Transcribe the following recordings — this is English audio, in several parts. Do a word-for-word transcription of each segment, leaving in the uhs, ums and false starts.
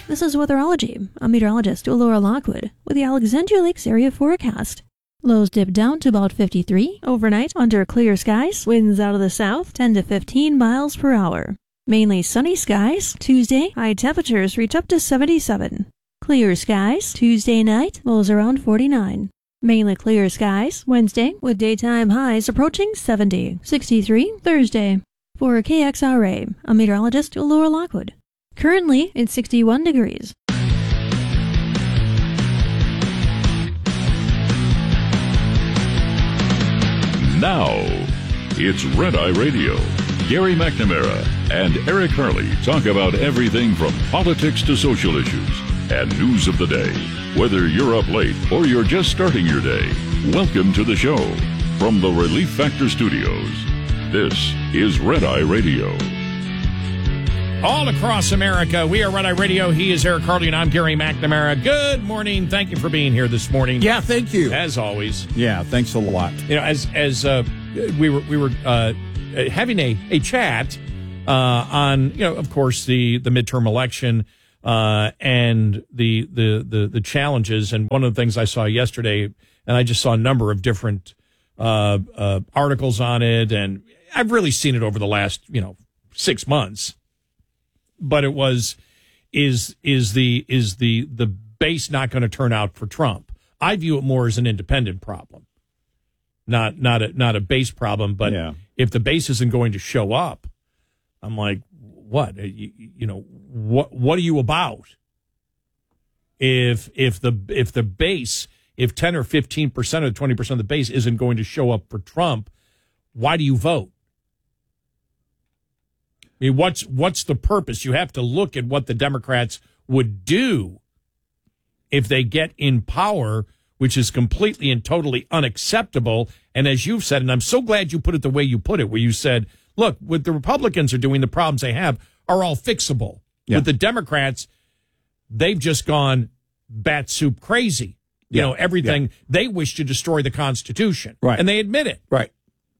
This is Weatherology. I'm meteorologist Laura Lockwood with the Alexandria Lakes area forecast. Lows dip down to about fifty-three overnight under clear skies. Winds out of the south ten to fifteen miles per hour. Mainly sunny skies. Tuesday, high temperatures reach up to seventy-seven. Clear skies. Tuesday night, lows around forty-nine. Mainly clear skies. Wednesday, with daytime highs approaching seventy. sixty-three Thursday. For K X R A, I'm meteorologist Laura Lockwood. Currently, it's sixty-one degrees. Now, it's Red Eye Radio. Gary McNamara and Eric Harley talk about everything from politics to social issues and news of the day. Whether you're up late or you're just starting your day, welcome to the show. From the Relief Factor Studios, this is Red Eye Radio. All across America, we are Red Eye Radio. He is Eric Harley, and I'm Gary McNamara. Good morning. Thank you for being here this morning. Yeah, thank you. As always. Yeah, thanks a lot. You know, as as uh, we were we were uh, having a a chat uh, on, you know, of course, the the midterm election uh, and the, the the the challenges. And one of the things I saw yesterday, and I just saw a number of different uh, uh, articles on it, and I've really seen it over the last, you know, six months. But it was, is is the is the the base not going to turn out for Trump? I view it more as an independent problem, not not a not a base problem. But yeah. If the base isn't going to show up, I'm like, what? You, you know, what what are you about? If if the if the base, if ten or fifteen percent or twenty percent of the base isn't going to show up for Trump, why do you vote? I mean, what's what's the purpose? You have to look at what the Democrats would do if they get in power, which is completely and totally unacceptable. And as you've said, and I'm so glad you put it the way you put it, where you said, look, what the Republicans are doing, the problems they have are all fixable. Yeah. With the Democrats, they've just gone bat soup crazy. You yeah. know, everything. Yeah. They wish to destroy the Constitution. Right. And they admit it. Right.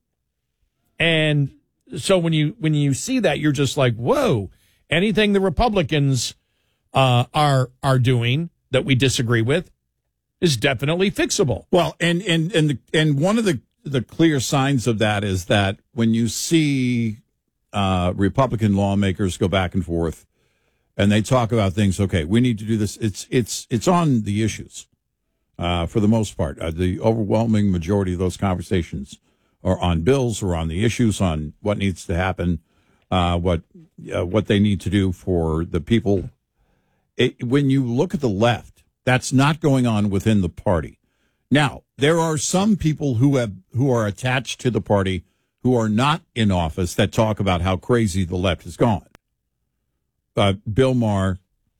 And so when you when you see that, you're just like, whoa, anything the Republicans uh, are are doing that we disagree with is definitely fixable. Well, and and and the, and one of the, the clear signs of that is that when you see uh, Republican lawmakers go back and forth and they talk about things, okay, we need to do this. It's it's it's on the issues uh, for the most part. Uh, the overwhelming majority of those conversations or on bills or on the issues on what needs to happen, uh, what uh, what they need to do for the people. It, when you look at the left, that's not going on within the party. Now, there are some people who have who are attached to the party who are not in office that talk about how crazy the left has gone. Uh, Bill Maher,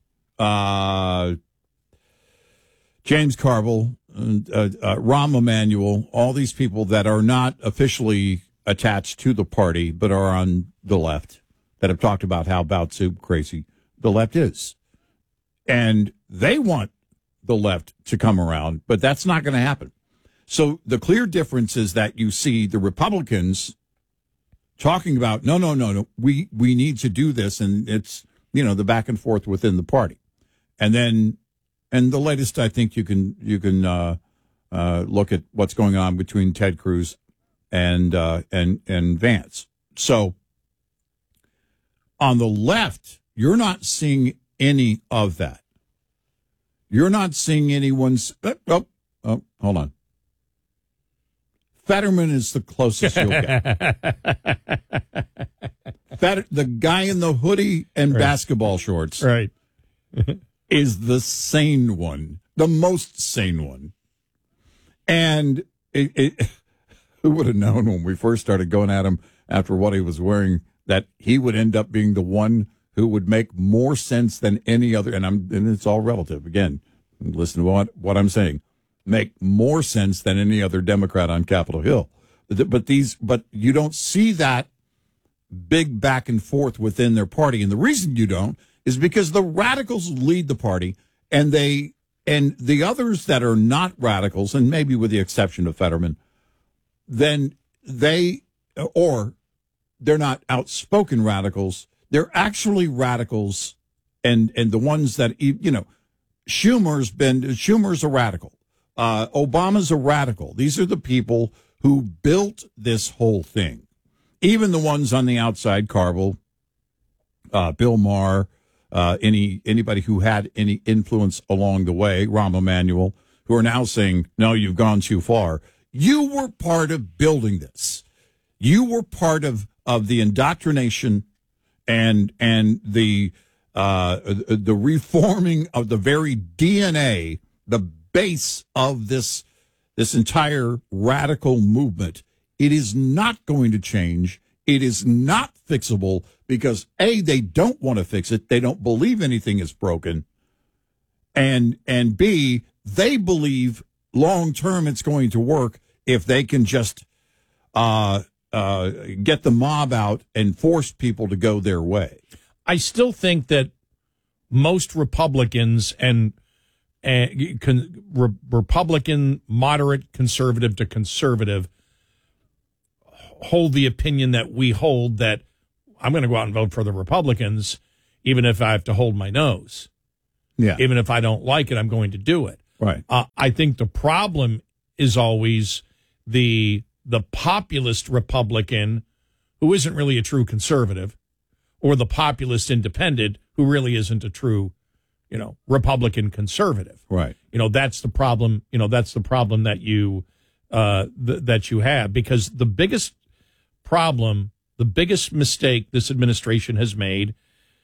uh, James Carville, Uh, uh, Rahm Emanuel, all these people that are not officially attached to the party but are on the left that have talked about how about soup crazy the left is. And they want the left to come around, but that's not going to happen. So the clear difference is that you see the Republicans talking about, no, no, no, no, we, we need to do this. And it's, you know, the back and forth within the party. And then And the latest, I think you can you can uh, uh, look at what's going on between Ted Cruz and uh, and and Vance. So on the left, you're not seeing any of that. You're not seeing anyone's. Oh, oh, oh hold on. Fetterman is the closest you'll get. Fetter, the guy in the hoodie and right. basketball shorts. Right. is the sane one, the most sane one. And it, it, who would have known when we first started going at him after what he was wearing that he would end up being the one who would make more sense than any other, and I'm and it's all relative. Again, listen to what, what I'm saying. Make more sense than any other Democrat on Capitol Hill. But, but these but you don't see that big back and forth within their party. And the reason you don't is because the radicals lead the party, and they and the others that are not radicals, and maybe with the exception of Fetterman, then they or they're not outspoken radicals. They're actually radicals and and the ones that you know, Schumer's been Schumer's a radical. Uh, Obama's a radical. These are the people who built this whole thing. Even the ones on the outside, Carville, uh, Bill Maher, uh, any anybody who had any influence along the way, Rahm Emanuel, who are now saying, no, you've gone too far. You were part of building this. You were part of, of the indoctrination and and the uh, the reforming of the very D N A, the base of this this entire radical movement. It is not going to change. It is not fixable because A, they don't want to fix it. They don't believe anything is broken. And and B, they believe long term it's going to work if they can just uh, uh, get the mob out and force people to go their way. I still think that most Republicans and, and con, re, Republican, moderate, conservative to conservative hold the opinion that we hold that I'm going to go out and vote for the Republicans, even if I have to hold my nose. Yeah. Even if I don't like it, I'm going to do it. Right. Uh, I think the problem is always the the populist Republican who isn't really a true conservative, or the populist independent who really isn't a true, you know, Republican conservative. Right. You know, that's the problem. You know, that's the problem that you uh, th- that you have, because the biggest problem, the biggest mistake this administration has made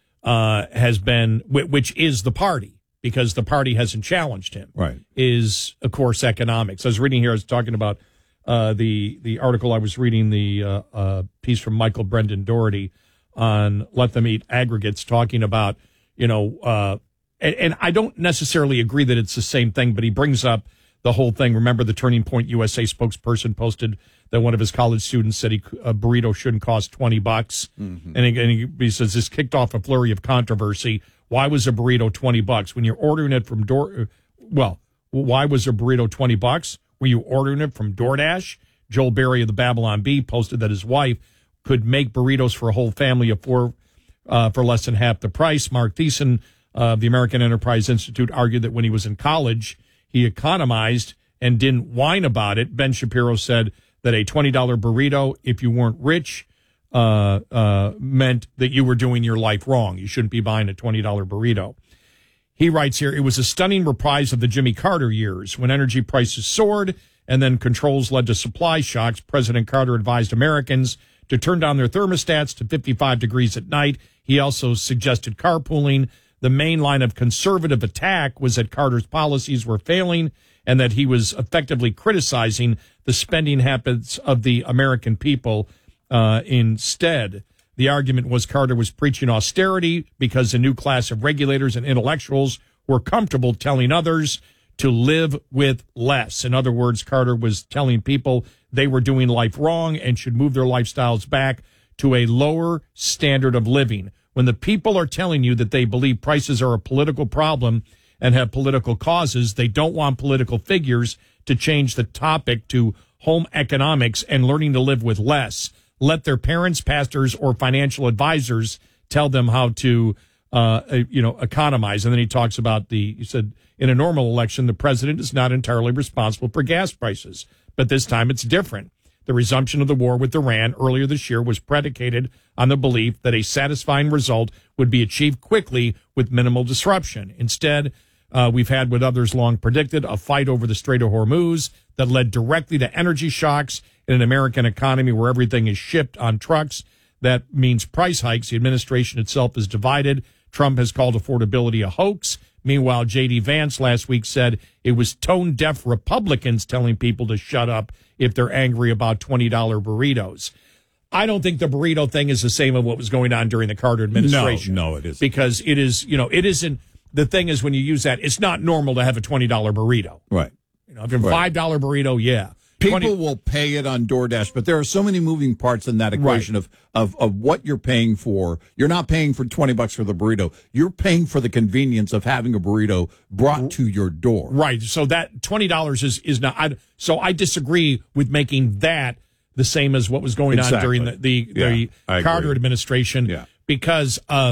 uh, has been, which is the party, because the party hasn't challenged him, right, is, of course, economics. I was reading here, I was talking about uh, the the article I was reading, the uh, uh, piece from Michael Brendan Doherty on Let Them Eat Aggregates, talking about, you know, uh, and, and I don't necessarily agree that it's the same thing, but he brings up the whole thing. Remember, the Turning Point U S A spokesperson posted that one of his college students said he, a burrito shouldn't cost twenty bucks. Mm-hmm. And, he, and he, he says this kicked off a flurry of controversy. Why was a burrito twenty bucks when you're ordering it from Door? Well, why was a burrito twenty bucks? Were you ordering it from DoorDash? Joel Berry of the Babylon Bee posted that his wife could make burritos for a whole family of four uh, for less than half the price. Mark Thiessen of the American Enterprise Institute argued that when he was in college, he economized and didn't whine about it. Ben Shapiro said that a twenty dollar burrito, if you weren't rich, uh, uh, meant that you were doing your life wrong. You shouldn't be buying a twenty dollar burrito. He writes here, it was a stunning reprise of the Jimmy Carter years when energy prices soared and then controls led to supply shocks. President Carter advised Americans to turn down their thermostats to fifty-five degrees at night. He also suggested carpooling. The main line of conservative attack was that Carter's policies were failing and that he was effectively criticizing the spending habits of the American people uh, instead. The argument was Carter was preaching austerity because a new class of regulators and intellectuals were comfortable telling others to live with less. In other words, Carter was telling people they were doing life wrong and should move their lifestyles back to a lower standard of living. When the people are telling you that they believe prices are a political problem and have political causes, they don't want political figures to change the topic to home economics and learning to live with less. Let their parents, pastors, or financial advisors tell them how to, uh, you know, economize. And then he talks about the, he said, in a normal election, the president is not entirely responsible for gas prices, but this time it's different. The resumption of the war with Iran earlier this year was predicated on the belief that a satisfying result would be achieved quickly with minimal disruption. Instead, uh, we've had what others long predicted, a fight over the Strait of Hormuz that led directly to energy shocks in an American economy where everything is shipped on trucks. That means price hikes. The administration itself is divided. Trump has called affordability a hoax. Meanwhile, J D. Vance last week said it was tone-deaf Republicans telling people to shut up if they're angry about twenty dollar burritos. I don't think the burrito thing is the same as what was going on during the Carter administration. No, no, it isn't. Because it is, you know, it isn't, the thing is when you use that, it's not normal to have a twenty dollar burrito. Right. You know, if you're a right. five dollar burrito, yeah. People twenty will pay it on DoorDash, but there are so many moving parts in that equation right. of, of, of what you're paying for. You're not paying for twenty bucks for the burrito. You're paying for the convenience of having a burrito brought to your door. Right. So that twenty dollars is, is not, I, so I disagree with making that the same as what was going exactly. on during the, the, yeah, the Carter agree. administration yeah. because, uh,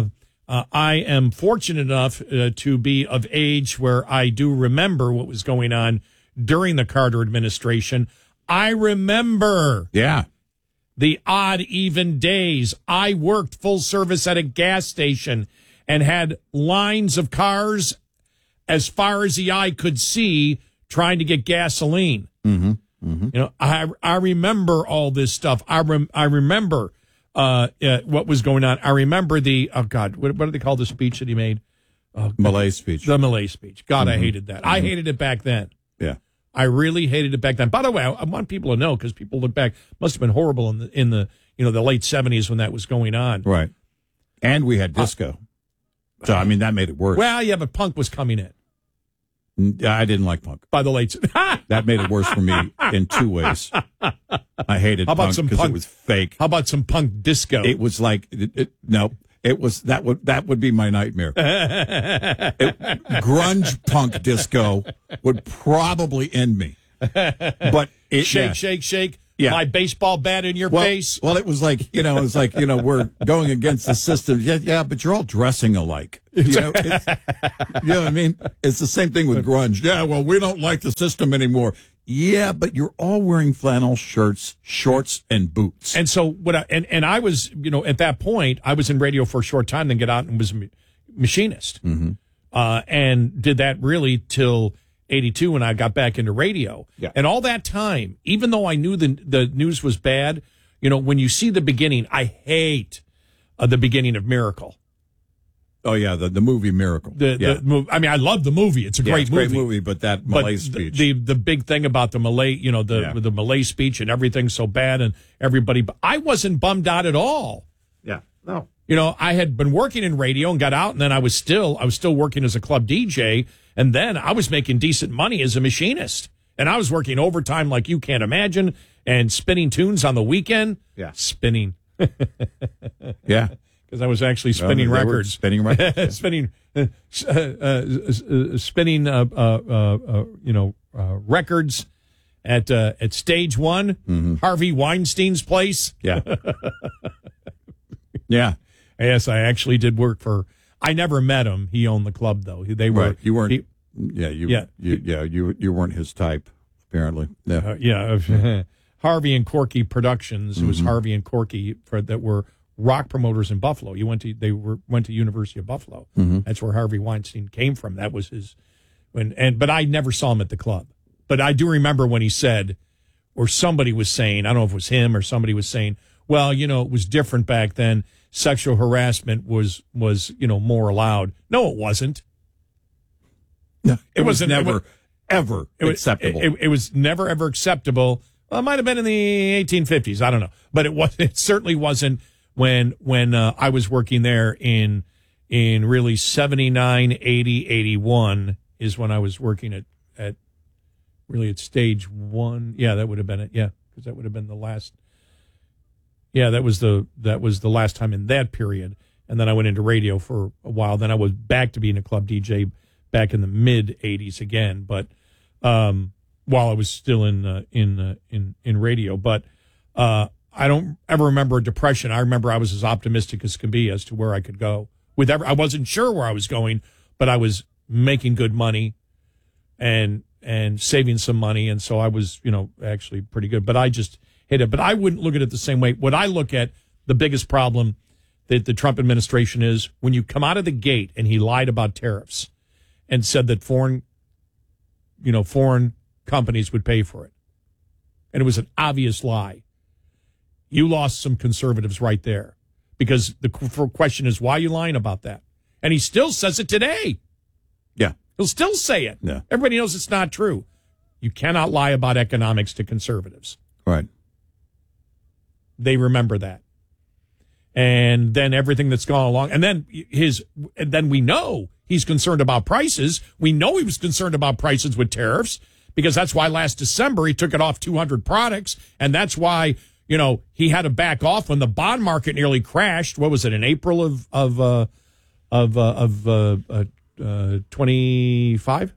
uh, I am fortunate enough uh, to be of age where I do remember what was going on during the Carter administration. I remember Yeah. the odd, even days. I worked full service at a gas station and had lines of cars as far as the eye could see trying to get gasoline. Mm-hmm. Mm-hmm. You know, I I remember all this stuff. I rem, I remember uh, uh, what was going on. I remember the, oh, God, what, what do they call the speech that he made? Oh, Malay speech. The Malay speech. God, Mm-hmm. I hated that. Mm-hmm. I hated it back then. Yeah. I really hated it back then. By the way, I, I want people to know, because people look back, must have been horrible in the in the you know the late seventies when that was going on. Right. And we had disco. Uh, so, I mean, that made it worse. Well, yeah, but punk was coming in I didn't like punk. by the late. That made it worse for me in two ways. I hated How about punk some because punk- it was fake. How about some punk disco? It was like it, it, no. It was that would that would be my nightmare. It, grunge punk disco would probably end me. But it, shake, yeah. shake, shake. Yeah. My baseball bat in your Well, face. well, it was like you know, it was like you know, we're going against the system. Yeah, yeah, but you're all dressing alike. You know, it's, you know what I mean? It's the same thing with grunge. Yeah, well, we don't like the system anymore. Yeah, but you're all wearing flannel shirts, shorts, and boots. And so what? I, and and I was, you know, at that point, I was in radio for a short time, then get out and was a ma- machinist, Mm-hmm. uh, and did that really till eighty-two when I got back into radio. Yeah. And all that time, even though I knew the the news was bad, you know, when you see the beginning, I hate uh, the beginning of Miracle. Oh yeah, the the movie Miracle. The, yeah. the movie. I mean, I love the movie. It's a Yeah, great it's a movie. great movie, but that But Malay the, speech. the the big thing about the Malay, you know, the Yeah. the Malay speech and everything's so bad and everybody. But I wasn't bummed out at all. yeah, no. You know, I had been working in radio and got out, and then I was still I was still working as a club D J, and then I was making decent money as a machinist, and I was working overtime like you can't imagine, and spinning tunes on the weekend. Yeah. Spinning. Yeah. Because I was actually spinning Oh, they were records. spinning records, yeah. spinning, uh, uh, uh, spinning, uh, uh, uh, uh, you know, uh, records at uh, at Stage One, Mm-hmm. Harvey Weinstein's place. Yeah. Yeah. Yes, I actually did work for. I never met him. He owned the club, though. They were. Right. You weren't. he- yeah. You. Yeah. You, yeah. You. You weren't his type, apparently. Yeah. uh, yeah, Harvey and Corky Productions. It was Harvey and Corky for, that were rock promoters in Buffalo. You went to they were went to University of Buffalo. That's where Harvey Weinstein came from. That was his. When and but I never saw him at the club. But I do remember when he said, or somebody was saying, I don't know if it was him or somebody was saying, well, you know, it was different back then. Sexual harassment was was you know more allowed. No, it wasn't. No, it, It was wasn't- never it was- ever It was, acceptable. It, it was never ever acceptable. Well, it might have been in the eighteen fifties. I don't know, but it was. It certainly wasn't when when uh, I was working there in in really seventy-nine, eighty, eighty-one is when I was working at at really at Stage One. Yeah, that would have been it. Yeah, because that would have been the last. Yeah, that was the that was the last time in that period, and then I went into radio for a while. Then I was back to being a club D J back in the mid eighties again, but um, while I was still in uh, in uh, in in radio. But uh, I don't ever remember a depression. I remember I was as optimistic as can be as to where I could go. With ever, I wasn't sure where I was going, but I was making good money and and saving some money, and so I was, you know, actually pretty good. But I just hit it. But I wouldn't look at it the same way. What I look at, the biggest problem that the Trump administration is, when you come out of the gate and he lied about tariffs and said that foreign, you know, foreign companies would pay for it. And it was an obvious lie. You lost some conservatives right there, because the qu- question is, why are you lying about that? And he still says it today. yeah. He'll still say it. Yeah. Everybody knows it's not true. You cannot lie about economics to conservatives. Right. They remember that. And then everything that's gone along. And then his, and then we know he's concerned about prices. We know he was concerned about prices with tariffs, because that's why last December he took it off two hundred products. And that's why, you know, he had to back off when the bond market nearly crashed. What was it, in April of, of, uh, of, uh, of, uh, uh, uh twenty-five?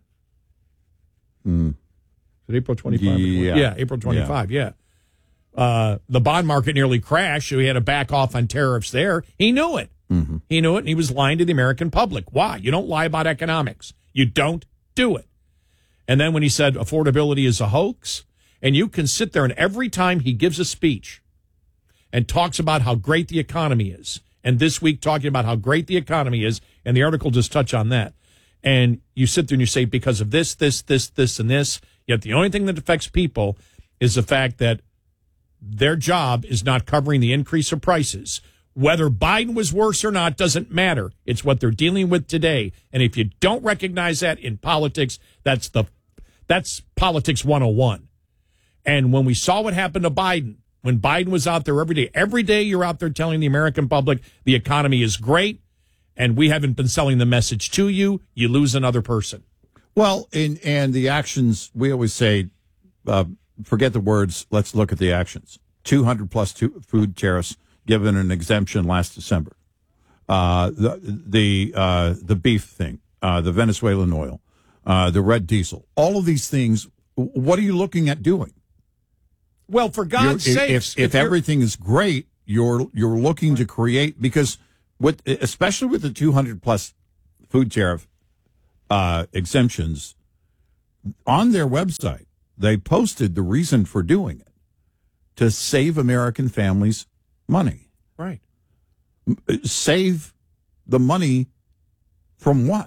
Mm. Is it April twenty-five? Yeah. Yeah, April twenty-five, yeah. Uh, the bond market nearly crashed, so he had to back off on tariffs there. He knew it. Mm-hmm. He knew it, and he was lying to the American public. Why? You don't lie about economics. You don't do it. And then when he said affordability is a hoax, and you can sit there and every time he gives a speech and talks about how great the economy is, and this week talking about how great the economy is, and the article just touched on that, and you sit there and you say because of this, this, this, this, and this, yet the only thing that affects people is the fact that their job is not covering the increase of prices. Whether Biden was worse or not doesn't matter. It's what they're dealing with today. And if you don't recognize that in politics, that's the that's politics one oh one. And when we saw what happened to Biden, when Biden was out there every day, every day you're out there telling the American public the economy is great and we haven't been selling the message to you, you lose another person. Well, in, and the actions, we always say, uh, forget the words, let's look at the actions. two hundred plus two food tariffs given an exemption last December. Uh, the the uh, the beef thing, uh, the Venezuelan oil, uh, the red diesel, all of these things, what are you looking at doing? Well, for God's sake, sakes, if, if, if everything is great, you're you're looking to create, because with especially with the two hundred plus food tariff uh, exemptions on their website, they posted the reason for doing it to save American families money. Right. Save the money from what?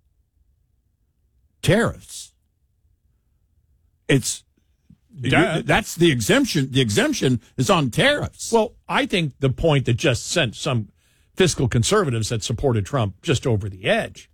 Tariffs. It's Duh. That's the exemption. The exemption is on tariffs. Well, I think the point that just sent some fiscal conservatives that supported Trump just over the edge